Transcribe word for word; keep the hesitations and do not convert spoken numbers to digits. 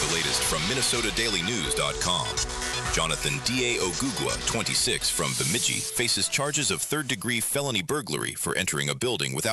the latest from Minnesota Daily News dot com. Jonathan D A. Ogugwa, twenty-six, from Bemidji, faces charges of third-degree felony burglary for entering a building without